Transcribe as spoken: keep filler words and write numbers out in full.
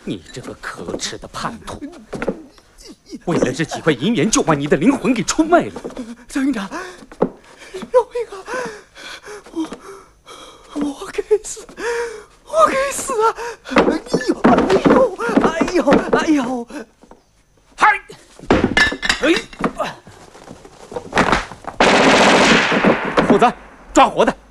你这个可耻的叛徒！为了这几块银元，就把你的灵魂给出卖了。 张营长，饶命啊！我我该死，我该死啊！哎呦，哎呦，哎呦， 嗨！哎！虎子，抓活的！